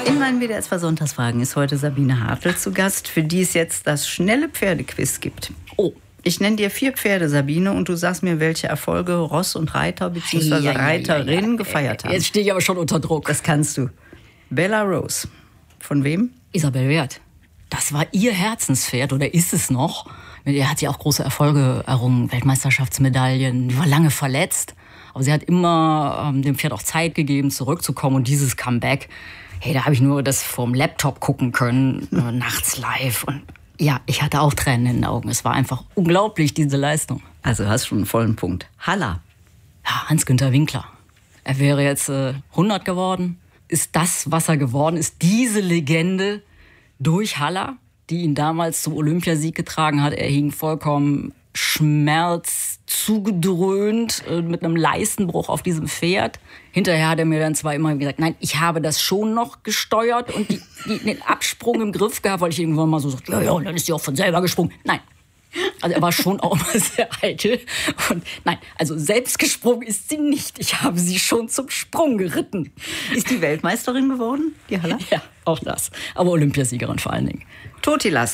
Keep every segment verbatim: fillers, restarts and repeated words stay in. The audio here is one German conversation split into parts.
In meinen W D R zwei Sonntagsfragen ist heute Sabine Hartl zu Gast, für die es jetzt das schnelle Pferdequiz gibt. Oh, ich nenne dir vier Pferde, Sabine, und du sagst mir, welche Erfolge Ross und Reiter bzw. Ja, ja, Reiterinnen ja, ja. gefeiert haben. Jetzt stehe ich aber schon unter Druck. Das kannst du. Bella Rose. Von wem? Isabel Wert. Das war ihr Herzenspferd, oder ist es noch? Mit ihr hat sie auch große Erfolge errungen, Weltmeisterschaftsmedaillen. Die war lange verletzt, aber sie hat immer ähm, dem Pferd auch Zeit gegeben, zurückzukommen. Und dieses Comeback, hey, da habe ich nur das vom Laptop gucken können, äh, nachts live. Und ja, ich hatte auch Tränen in den Augen. Es war einfach unglaublich, diese Leistung. Also hast schon einen vollen Punkt. Halla. Ja, Hans-Günther Winkler. Er wäre jetzt äh, hundert geworden. Ist das, was er geworden ist, diese Legende durch Haller, die ihn damals zum Olympiasieg getragen hat. Er hing vollkommen Schmerz zugedröhnt äh, mit einem Leistenbruch auf diesem Pferd. Hinterher hat er mir dann zwar immer gesagt, nein, ich habe das schon noch gesteuert und die, die, den Absprung im Griff gehabt, weil ich irgendwann mal so sagte, ja, ja, und dann ist sie auch von selber gesprungen. Nein. Also er war schon auch mal sehr eitel. Und nein, also selbst gesprungen ist sie nicht. Ich habe sie schon zum Sprung geritten. Ist die Weltmeisterin geworden, die Haller? Ja, auch das. Aber Olympiasiegerin vor allen Dingen. Totilas.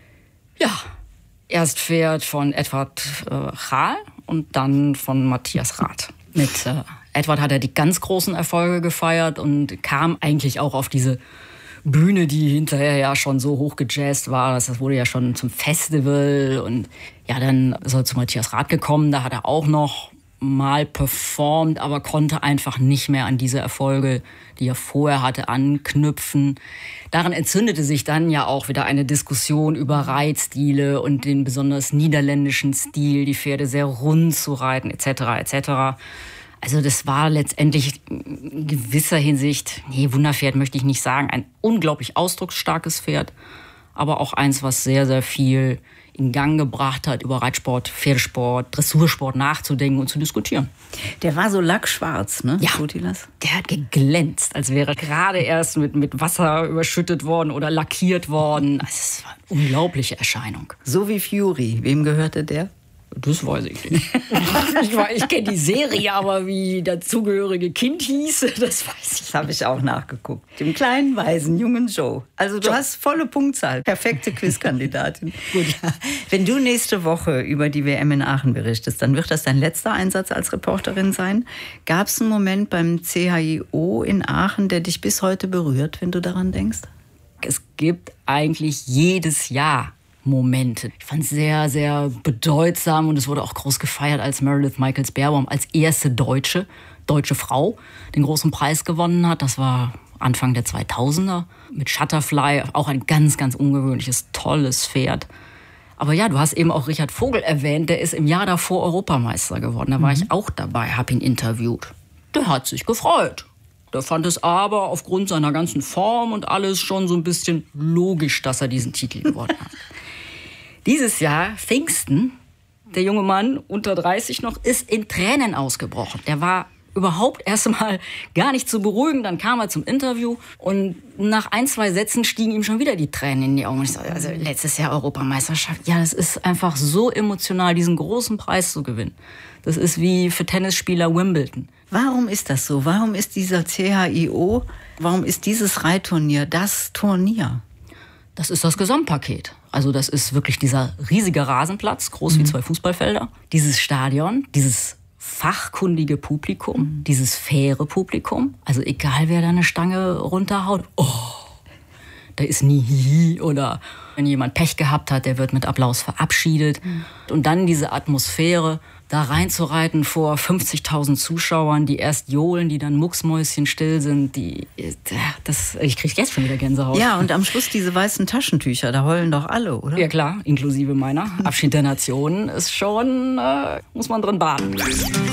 Ja, erst Pferd von Edward äh, Chaal und dann von Matthias Rath. Mit äh, Edward hat er die ganz großen Erfolge gefeiert und kam eigentlich auch auf diese Bühne, die hinterher ja schon so hoch gejazzt war. Das wurde ja schon zum Festival. Und ja, dann ist er zu Matthias Rath gekommen. Da hat er auch noch mal performt, aber konnte einfach nicht mehr an diese Erfolge, die er vorher hatte, anknüpfen. Daran entzündete sich dann ja auch wieder eine Diskussion über Reitstile und den besonders niederländischen Stil, die Pferde sehr rund zu reiten, et cetera et cetera. Also das war letztendlich in gewisser Hinsicht, nee, Wunderpferd möchte ich nicht sagen, ein unglaublich ausdrucksstarkes Pferd, aber auch eins, was sehr, sehr viel in Gang gebracht hat, über Reitsport, Pferdesport, Dressursport nachzudenken und zu diskutieren. Der war so lackschwarz, ne? Ja, Totilas? Der hat geglänzt, als wäre er gerade erst mit, mit Wasser überschüttet worden oder lackiert worden. Also es war eine unglaubliche Erscheinung. So wie Fury. Wem gehörte der? Das weiß ich nicht. ich ich kenne die Serie, aber wie das zugehörige Kind hieß, das weiß ich. Das habe ich auch nachgeguckt. Dem kleinen, weisen, jungen Joe. Also du Joe. hast volle Punktzahl. Perfekte Quizkandidatin. Gut. Wenn du nächste Woche über die W M in Aachen berichtest, dann wird das dein letzter Einsatz als Reporterin sein. Gab es einen Moment beim C H I O in Aachen, der dich bis heute berührt, wenn du daran denkst? Es gibt eigentlich jedes Jahr Momente. Ich fand es sehr, sehr bedeutsam und es wurde auch groß gefeiert, als Meredith Michaels-Beerbaum als erste Deutsche, deutsche Frau den großen Preis gewonnen hat. Das war Anfang der zweitausender mit Shutterfly, auch ein ganz, ganz ungewöhnliches, tolles Pferd. Aber ja, du hast eben auch Richard Vogel erwähnt, der ist im Jahr davor Europameister geworden. Da war mhm. ich auch dabei, habe ihn interviewt. Der hat sich gefreut. Der fand es aber aufgrund seiner ganzen Form und alles schon so ein bisschen logisch, dass er diesen Titel gewonnen hat. Dieses Jahr, Pfingsten, der junge Mann, unter dreißig noch, ist in Tränen ausgebrochen. Der war überhaupt erst mal gar nicht zu beruhigen. Dann kam er zum Interview und nach ein, zwei Sätzen stiegen ihm schon wieder die Tränen in die Augen. Und ich sage, also letztes Jahr Europameisterschaft, ja, das ist einfach so emotional, diesen großen Preis zu gewinnen. Das ist wie für Tennisspieler Wimbledon. Warum ist das so? Warum ist dieser C H I O, warum ist dieses Reitturnier das Turnier? Das ist das Gesamtpaket. Also das ist wirklich dieser riesige Rasenplatz, groß mhm. wie zwei Fußballfelder. Dieses Stadion, dieses fachkundige Publikum, mhm. dieses faire Publikum. Also egal, wer da eine Stange runterhaut, oh, da ist nie Hihi. Oder wenn jemand Pech gehabt hat, der wird mit Applaus verabschiedet. Mhm. Und dann diese Atmosphäre, da reinzureiten vor fünfzigtausend Zuschauern, die erst johlen, die dann mucksmäuschenstill sind, die, das, ich krieg jetzt schon wieder Gänsehaut. Ja, und am Schluss diese weißen Taschentücher, da heulen doch alle, oder? Ja klar, inklusive meiner. Abschied der Nationen ist schon, äh, muss man drin baden.